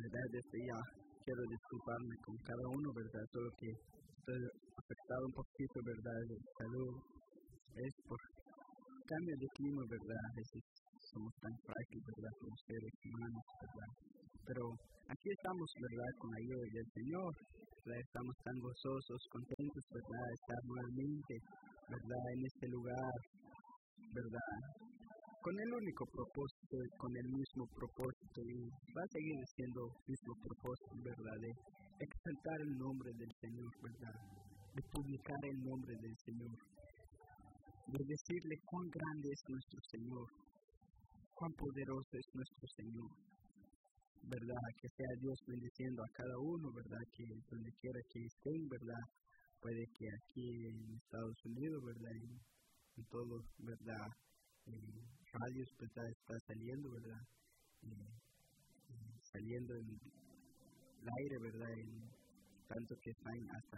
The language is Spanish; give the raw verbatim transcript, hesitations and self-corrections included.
verdad, desde ya quiero disculparme con cada uno, ¿verdad? Solo que estoy afectado un poquito, ¿verdad? De salud. Es por cambio de clima, ¿verdad? A veces somos tan frágiles, ¿verdad? Como seres humanos, ¿verdad? Pero aquí estamos, ¿verdad? Con la ayuda del Señor, ¿verdad? Estamos tan gozosos, contentos, ¿verdad? Estar nuevamente, ¿verdad? En este lugar, ¿verdad? Con el único propósito, con el mismo propósito, y va a seguir siendo el mismo propósito, ¿verdad? De exaltar el nombre del Señor, ¿verdad? De publicar el nombre del Señor, de decirle cuán grande es nuestro Señor, cuán poderoso es nuestro Señor, ¿verdad? Que sea Dios bendiciendo a cada uno, ¿verdad? Que donde quiera que estén, ¿verdad? Puede que aquí en Estados Unidos, ¿verdad? En, en todo, ¿verdad? En radios, ¿verdad? Está saliendo, ¿verdad? Eh, eh, saliendo en el aire, ¿verdad? En, tanto que están hasta